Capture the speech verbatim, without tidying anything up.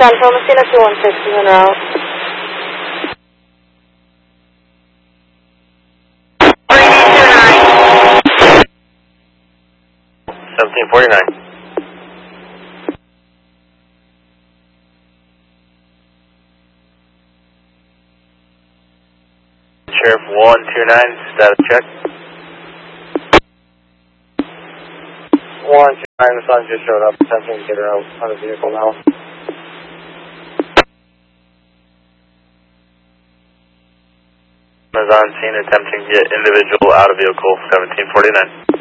ten, Thomasina two one six is en route. seventeen forty-nine. Sheriff one two nine, status check. one two nine, the sun just showed up, attempting to get her out on the vehicle now. Is on scene attempting to get individual out of vehicle, seventeen forty-nine.